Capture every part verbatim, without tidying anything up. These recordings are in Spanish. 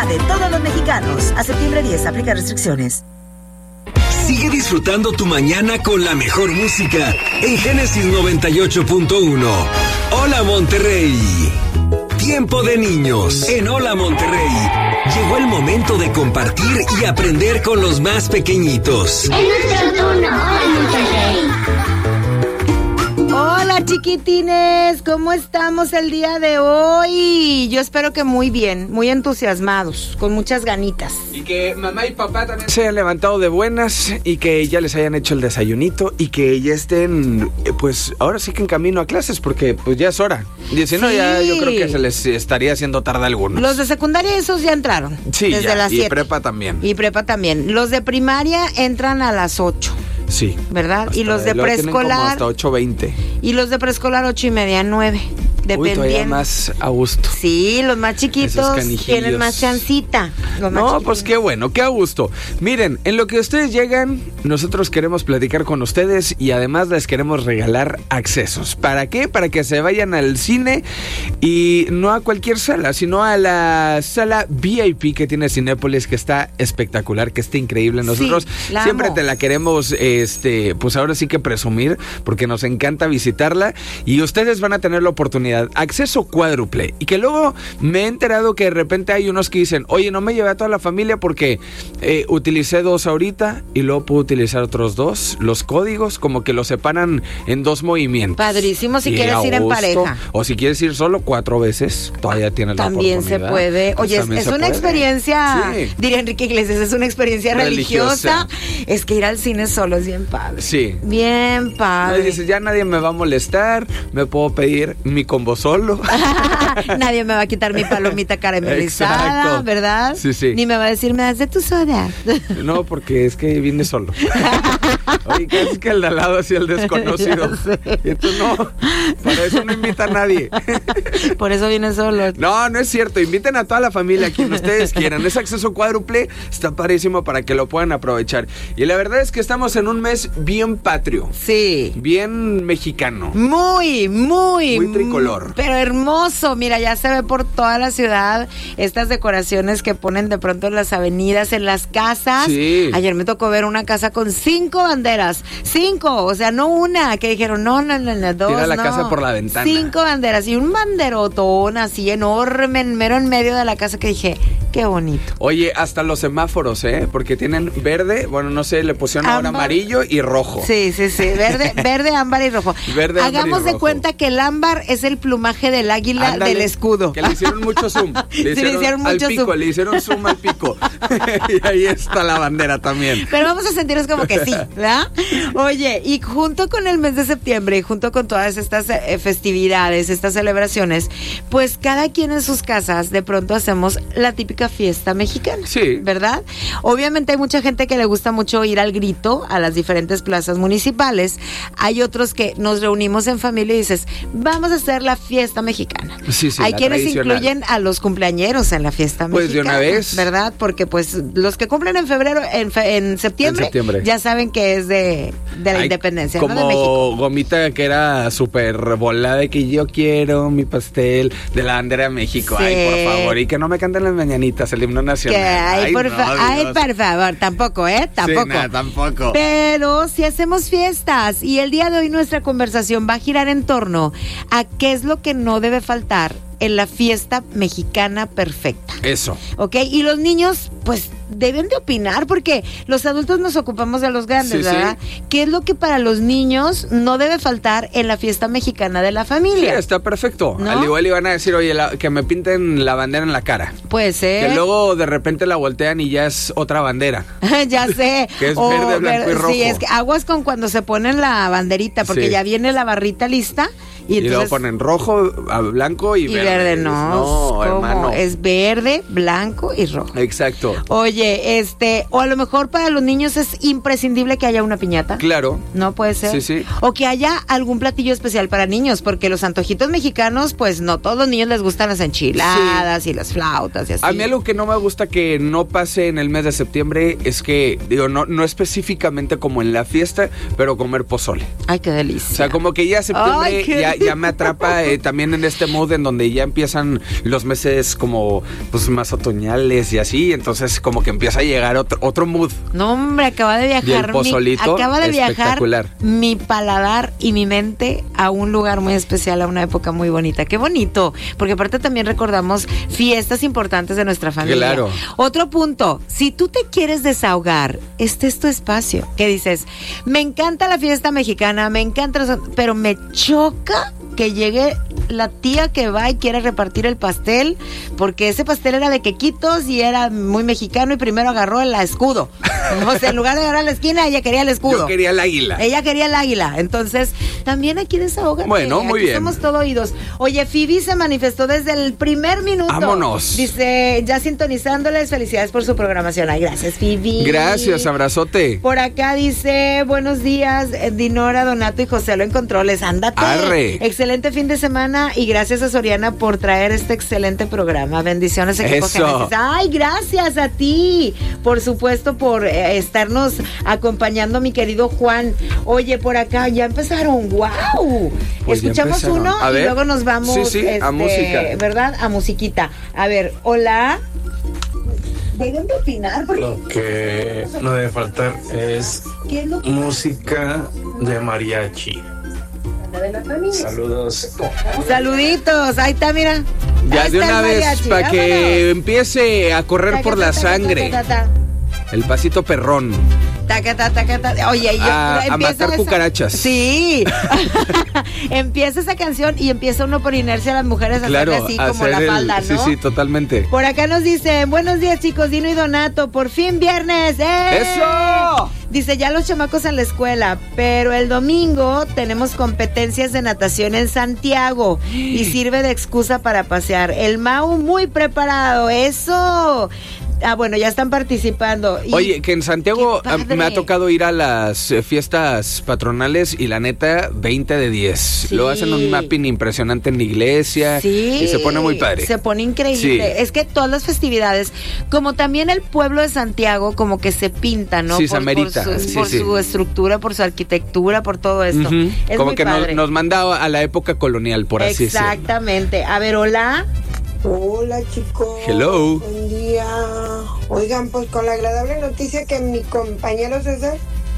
de todos los mexicanos. A septiembre diez, aplica restricciones. Sigue disfrutando tu mañana con la mejor música en Génesis noventa y ocho punto uno. Hola Monterrey. Tiempo de niños. En Hola Monterrey. Llegó el momento de compartir y aprender con los más pequeñitos. Es nuestro turno. Hola Monterrey. Hola chiquitines, ¿cómo estamos el día de hoy? Yo espero que muy bien, muy entusiasmados, con muchas ganitas. Y que mamá y papá también se hayan levantado de buenas y que ya les hayan hecho el desayunito y que ya estén, pues ahora sí que en camino a clases porque pues ya es hora. Y si no, sí. ya yo creo que se les estaría haciendo tarde a algunos. Los de secundaria esos ya entraron. Sí, desde ya, las y siete. prepa también. Y prepa también. Los de primaria entran a las ocho. Sí. ¿Verdad? Hasta y los de preescolar. Hasta ocho veinte. Y los de preescolar ocho y media, nueve. Dependiendo. Uy, todavía más a gusto. Sí, los más chiquitos tienen más chancita. Los más no, chiquitos. Pues qué bueno, qué a gusto. Miren, en lo que ustedes llegan, nosotros queremos platicar con ustedes y además les queremos regalar accesos. ¿Para qué? Para que se vayan al cine y no a cualquier sala, sino a la sala V I P que tiene Cinépolis, que está espectacular, que está increíble. Nosotros sí, la siempre amo. te la queremos, este, pues ahora sí que presumir, porque nos encanta visitarla y ustedes van a tener la oportunidad. Acceso cuádruple. Y que luego me he enterado que de repente hay unos que dicen, oye, no me llevé a toda la familia porque eh, utilicé dos ahorita y luego puedo utilizar otros dos. Los códigos como que los separan en dos movimientos. Padrísimo si y quieres ir en pareja. O si quieres ir solo cuatro veces, todavía tienes la También oportunidad. se puede. Pues Oye, es, es una puede. experiencia, sí. diría Enrique Iglesias, es una experiencia religiosa. religiosa. Es que ir al cine solo es bien padre. Sí. Bien padre. Y dices, ya nadie me va a molestar, me puedo pedir mi combo solo. Nadie me va a quitar mi palomita caramelizada, Exacto. ¿verdad? Sí, sí. Ni me va a decir, me das de tu soda. No, porque es que vine solo. Oye, ¿qué es que el de al lado así el desconocido? Y tú no, para eso no invita a nadie. Por eso viene solo. No, no es cierto, inviten a toda la familia, a quien ustedes quieran. Es acceso cuádruple, está padrísimo para que lo puedan aprovechar. Y la verdad es que estamos en un mes bien patrio. Sí. Bien mexicano. Muy, muy. Muy tricolor. Pero hermoso, mira, ya se ve por toda la ciudad estas decoraciones que ponen de pronto en las avenidas, en las casas. Sí. Ayer me tocó ver una casa con cinco banderas, cinco, o sea, no una, que dijeron, no, no, no, no, dos, Tira la no. casa por la ventana. Cinco banderas y un banderotón así enorme, mero en medio de la casa, que dije, qué bonito. Oye, hasta los semáforos, ¿eh? Porque tienen verde, bueno, no sé, le pusieron Ámbar. ahora amarillo y rojo. Sí, sí, sí, verde, verde, ámbar y rojo. Verde, ámbar y Hagamos de rojo. cuenta que el ámbar es el plumaje del águila. Ándale, del escudo. Que le hicieron mucho zoom. Le Sí, hicieron, le hicieron al mucho pico, zoom. le hicieron zoom al pico. Y ahí está la bandera también. Pero vamos a sentirnos como que sí, ¿verdad? Oye, y junto con el mes de septiembre y junto con todas estas eh, festividades, estas celebraciones, pues cada quien en sus casas de pronto hacemos la típica fiesta mexicana. Sí. ¿Verdad? Obviamente hay mucha gente que le gusta mucho ir al grito a las diferentes plazas municipales. Hay otros que nos reunimos en familia y dices, vamos a hacer la fiesta mexicana. Sí, sí, hay la quienes tradicional. incluyen a los cumpleañeros en la fiesta Pues mexicana. de una vez. ¿Verdad? Porque pues los que cumplen en febrero, en, fe, en, septiembre, En septiembre. ya saben que es de, de la Ay, independencia, como ¿no? De México. Gomita que era súper volada de que yo quiero mi pastel de la bandera de México. Sí. Ay, por favor. Y que no me canten las mañanitas, el himno nacional. Que, ay, ay, por, no, fa- ay, Dios. por favor, tampoco, ¿eh? Tampoco. Sí, nada, tampoco. Pero si hacemos fiestas y el día de hoy nuestra conversación va a girar en torno a qué es lo que no debe faltar en la fiesta mexicana perfecta. Eso. ¿Ok? Y los niños, pues, deben de opinar porque los adultos nos ocupamos de los grandes, Sí, ¿verdad? sí. ¿Qué es lo que para los niños no debe faltar en la fiesta mexicana de la Sí, familia? está perfecto. ¿No? Al igual iban a decir, oye, la- que me pinten la bandera en la cara. Puede ser. Que luego de repente la voltean y ya es otra bandera. Ya sé. Que es verde, blanco y rojo. Sí, es que aguas con cuando se ponen la banderita, porque Sí. ya viene la barrita lista. Y, Y, entonces, luego ponen rojo, a blanco y, y verde. verde, no. No, ¿cómo? hermano. Es verde, blanco y rojo. Exacto. Oye, este, o a lo mejor para los niños es imprescindible que haya una piñata. Claro. No puede ser. Sí, sí. O que haya algún platillo especial para niños, porque los antojitos mexicanos, pues no todos los niños les gustan las enchiladas y las flautas y así. A mí algo que no me gusta que no pase en el mes de septiembre es que, digo, no, no específicamente como en la fiesta, pero comer pozole. Ay, qué delicia. O sea, como que ya septiembre Ay, qué ya, ya me atrapa eh, también en este mood en donde ya empiezan los meses como pues más otoñales y así, entonces como que empieza a llegar otro, otro mood. No, hombre, acaba de viajar. Y el pozolito, mi, acaba de viajar mi paladar y mi mente a un lugar muy especial, a una época muy bonita. Qué bonito, porque aparte también recordamos fiestas importantes de nuestra familia. Claro. Otro punto, si tú te quieres desahogar, este es tu espacio. ¿Qué dices? Me encanta la fiesta mexicana, me encanta, pero me choca que llegue la tía que va y quiere repartir el pastel, porque ese pastel era de quequitos y era muy mexicano y primero agarró el escudo. O sea, en lugar de agarrar la esquina, ella quería el escudo. Yo quería el águila. Ella quería el águila. Entonces, también aquí desahógate. Bueno, muy aquí bien. Somos todo oídos. Oye, Phoebe se manifestó desde el primer minuto. Vámonos. Dice, ya sintonizándoles, felicidades por su programación. Ay, gracias, Phoebe. Gracias, abrazote. Por acá dice, buenos días, Dinora, Donato y José lo en controles. Ándate. Arre. Excelente fin de semana y gracias a Soriana por traer este excelente programa. Bendiciones, equipo Eso. Génesis. Ay, gracias a ti. Por supuesto, por eh, estarnos acompañando, mi querido Juan. Oye, por acá ya empezaron. ¡Wow! Pues escuchamos uno a y ver. luego nos vamos. Sí, sí, este, a música. ¿Verdad? A musiquita. A ver, hola. Dejen de opinar. Porque... Lo que no debe faltar es ¿Qué es lo que... música de mariachi. Saludos. Saluditos. Ahí está, mira. Ya Ahí de está una el vez, mariachi. para que Vámonos. empiece a correr Taca, por la taca, taca, sangre. taca, taca. El pasito perrón. Taca, taca, taca, taca. Oye, yo, A- a empieza matar esa- cucarachas. Sí. Empieza esa canción y empieza uno por inercia a las mujeres a Claro, hacerle así como hacer la el- falda, Sí, ¿no? sí, totalmente. Por acá nos dice, buenos días chicos, Dino y Donato, por fin viernes. ¡Eh! ¡Eso! Dice, ya los chamacos en la escuela, pero el domingo tenemos competencias de natación en Santiago y sirve de excusa para pasear. El Mau muy preparado, eso. Ah, bueno, ya están participando. Y- Oye, que en Santiago Qué ah, padre. me ha tocado ir a las eh, fiestas patronales y la neta, veinte de diez. Sí. Lo hacen un mapping impresionante en la iglesia Sí, y se pone muy padre. Se pone increíble. Sí. Es que todas las festividades, como también el pueblo de Santiago, como que se pinta, ¿no? Sí, se por, amerita. Por, su, Sí, por sí. su estructura, por su arquitectura, por todo esto. Ujú. Es Como muy que nos, padre. nos manda a la época colonial, por así decirlo. Exactamente. A ver, hola. Hola chicos. Hello. Buen día. Oigan, pues con la agradable noticia que mi compañero César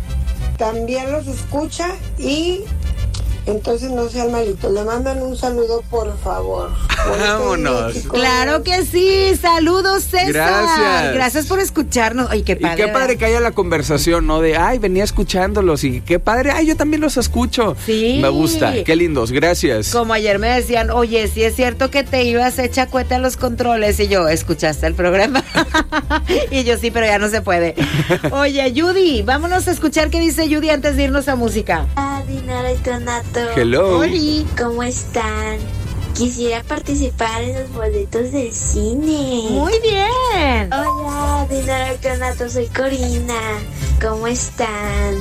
también los escucha y entonces no sean malitos. Le mandan un saludo, por favor. Bonito Vámonos. día, chicos. Claro que sí. Saludos, César. Gracias. Gracias por escucharnos. Ay, qué Y padre. qué padre ¿verdad? que haya la conversación, ¿no? De, ay, venía escuchándolos y qué padre, ay, yo también los escucho. Sí. Me gusta, qué lindos, gracias. Como ayer me decían, oye, si es cierto que te ibas hecha cueta a los controles. Y yo, ¿escuchaste el programa? Y yo, sí, pero ya no se puede. Oye, Judy, vámonos a escuchar qué dice Judy antes de irnos a música. Hola, Dinora y Donato. Hello. Oli. ¿Cómo están? Quisiera participar en los boletos del cine. Muy bien. Hola, Dinora y Donato, soy Corina. ¿Cómo están?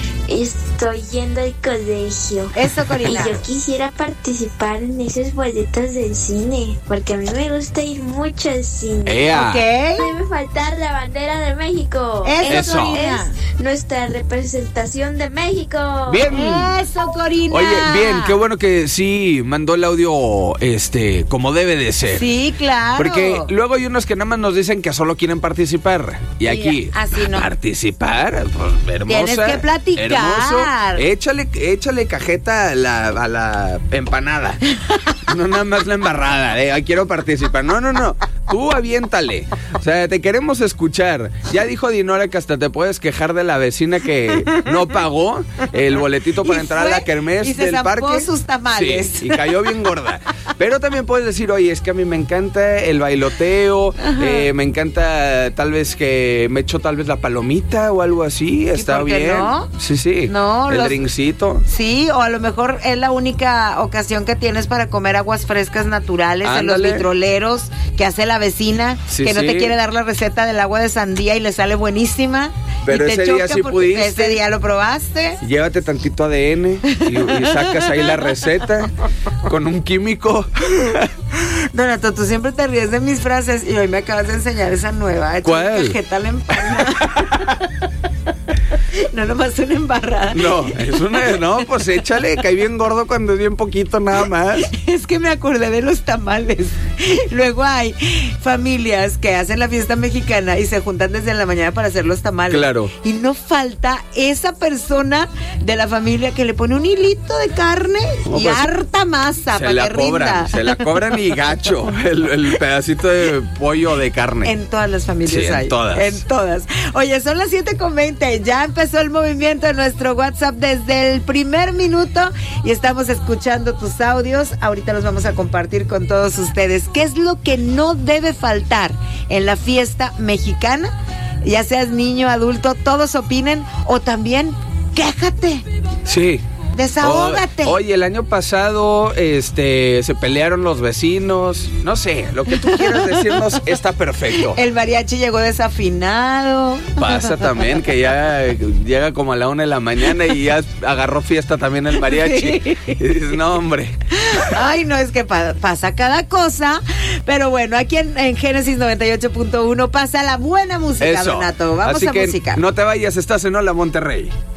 Estoy yendo al colegio. Eso, Y Corina. yo quisiera participar en esos boletos del cine, porque a mí me gusta ir mucho al cine. Ea. Ok. No debe faltar la bandera de México. Eso, Eso. Corina. Es nuestra representación de México. Bien. Eso, Corina. Oye, bien, qué bueno que sí mandó el audio este como debe de ser. Sí, claro. Porque luego hay unos que nada más nos dicen que solo quieren participar. Y Sí, aquí, así no. participar, pues, hermosa. Tienes que platicar. Hermoso. Échale, échale cajeta a la, a la empanada. No nada más la embarrada. De, "Ay, quiero participar". No, no, no. Tú aviéntale. O sea, te queremos escuchar. Ya dijo Dinora que hasta te puedes quejar de la vecina que no pagó el boletito para Y entrar fue a la kermés y se del zampó parque. sus tamales. Sí, y cayó bien gorda. Pero también puedes decir, oye, es que a mí me encanta el bailoteo, eh, me encanta tal vez que me echo tal vez la palomita o algo así. Está por qué bien. no? Sí, sí. No, el los- drinkcito. Sí, o a lo mejor es la única ocasión que tienes para comer aguas frescas naturales en los Ándale. vitroleros que hace la vecina, Sí, que no sí. te quiere dar la receta del agua de sandía y le sale buenísima. Pero y te ese día choca sí porque pudiste. Ese día lo probaste. Llévate tantito A D N y, y sacas ahí la receta con un químico. Donato, tú siempre te ríes de mis frases y hoy me acabas de enseñar esa nueva. Échale ¿Cuál? cajeta a la empanada. No nomás una embarrada. No, es una, no, pues échale, cae bien gordo cuando es bien poquito nada más. Es que me acordé de los tamales. Luego hay familias que hacen la fiesta mexicana y se juntan desde la mañana para hacer los tamales. Claro. Y no falta esa persona de la familia que le pone un hilito de carne No, y pues, harta masa Se para la que rinda. cobran, se la cobran y gacho, el, el pedacito de pollo de carne. En todas las familias Sí, en hay. todas. En todas. Oye, son las siete con veinte. Ya empezó el movimiento en nuestro WhatsApp desde el primer minuto y estamos escuchando tus audios. Ahorita los vamos a compartir con todos ustedes. ¿Qué es lo que no debe faltar en la fiesta mexicana? Ya seas niño, adulto, todos opinen o también quéjate. Sí. Desahógate. O- Oye, el año pasado este, se pelearon los vecinos. No sé, lo que tú quieras decirnos está perfecto. El mariachi llegó desafinado. Pasa también que ya llega como a la una de la mañana y ya agarró fiesta también el mariachi. Sí. Y dices, no, hombre. Ay, no, es que pa- pasa cada cosa. Pero bueno, aquí en, en Génesis noventa y ocho punto uno pasa la buena música, Eso. Donato. Vamos Así a que música. no te vayas, estás en Hola Monterrey.